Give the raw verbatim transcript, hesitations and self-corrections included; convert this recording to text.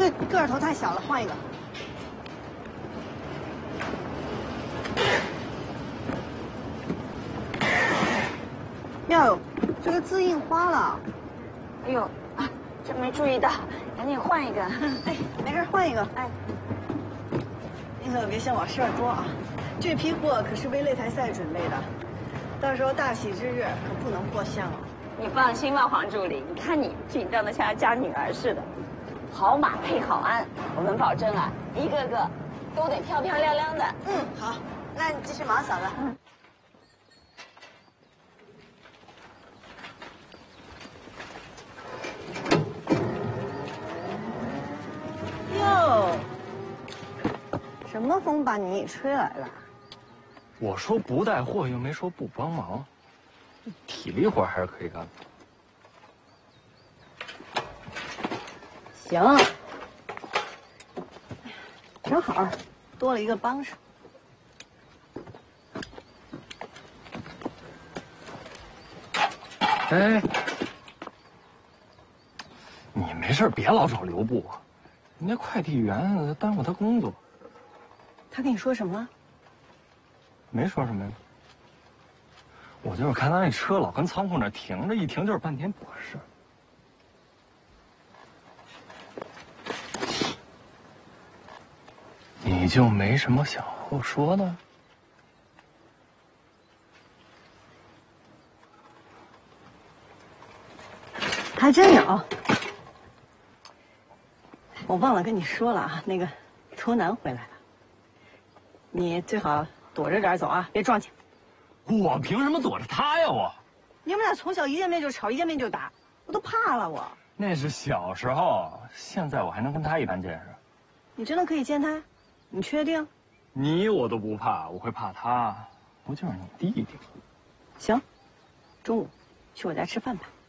个个儿头太小了，换一个。哟，这个字印花了。 哎呦，啊，真没注意到，赶紧换一个。 哎，没事，换一个。 哎， 你可别嫌我事儿多啊！这批货可是为擂台赛准备的，到时候大喜之日可不能破相啊！ 你放心吧，黄助理，你看你紧张的像家女儿似的。好马配好鞍，我们保证啊，一个个都得漂漂亮亮的。 嗯，好，那你继续忙，嫂子。嗯。哟，什么风把你吹来了？ 我说不带货，又没说不帮忙，体力活还是可以干的。 行，正好多了一个帮手。 哎，你没事别老找刘部啊，人家快递员耽误他工作。 他跟你说什么了？ 没说什么呀。我就是看他那车老跟仓库那停着，一停就是半天不合适。你就没什么想和我说的？ 还真有。我忘了跟你说了啊，那个托南回来了，你最好躲着点走啊，别撞见。 我凭什么躲着他呀？我， 你们俩从小一见面就吵，一见面就打，我都怕了我。 那是小时候，现在我还能跟他一般见识。 你真的可以见他？你确定？ 你我都不怕，我会怕他？不就是你弟弟？ 行，中午去我家吃饭吧。